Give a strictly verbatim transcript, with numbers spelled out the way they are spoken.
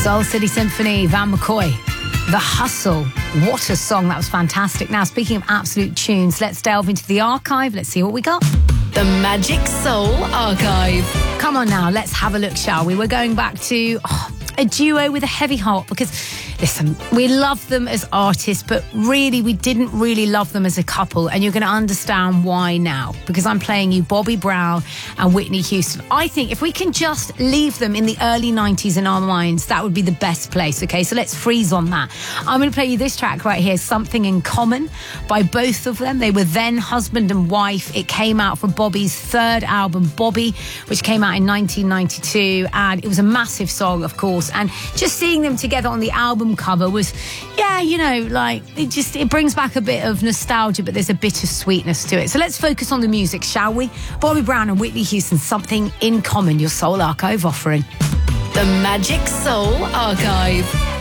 Soul City Symphony, Van McCoy, The Hustle. What a song. That was fantastic. Now, speaking of absolute tunes, let's delve into the archive. Let's see what we got. The Magic Soul Archive. Come on now, let's have a look, shall we? We're going back to oh, a duo with a heavy heart because, listen, we love them as artists, but really we didn't really love them as a couple, and you're going to understand why now, because I'm playing you Bobby Brown and Whitney Houston. I think if we can just leave them in the early nineties in our minds, that would be the best place, okay? So let's freeze on that. I'm going to play you this track right here, Something in Common, by both of them. They were then husband and wife. It came out from Bobby's third album, Bobby, which came out in nineteen ninety-two, and it was a massive song, of course, and just seeing them together on the album cover was, yeah, you know, like, it just, it brings back a bit of nostalgia, but there's a bit of sweetness to it. So let's focus on the music, shall we? Bobby Brown and Whitney Houston, Something in Common, your Soul Archive offering. The Magic Soul Archive.